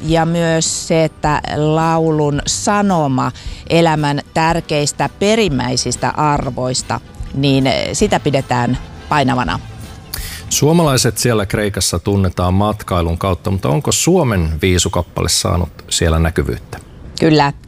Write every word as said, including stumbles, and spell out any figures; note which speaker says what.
Speaker 1: ja myös se, että laulun sanoma elämän tärkeistä perimmäisistä arvoista, niin sitä pidetään painavana.
Speaker 2: Suomalaiset siellä Kreikassa tunnetaan matkailun kautta, mutta onko Suomen viisukappale saanut siellä näkyvyyttä?
Speaker 1: Kyllä,